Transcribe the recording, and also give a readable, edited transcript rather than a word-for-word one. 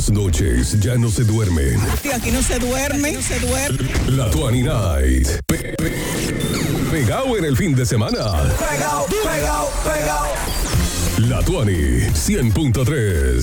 las noches ya no se duermen. Aquí no se duerme, no se duerme. La 20 Night. Pegado en el fin de semana. Pegado. La 20 100.3.